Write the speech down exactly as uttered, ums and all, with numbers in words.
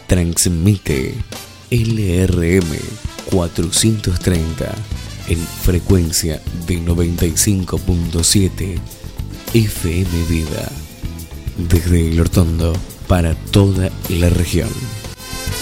Transmite L R M cuatrocientos treinta en frecuencia de noventa y cinco punto siete F M Vida desde El Hortondo para toda la región.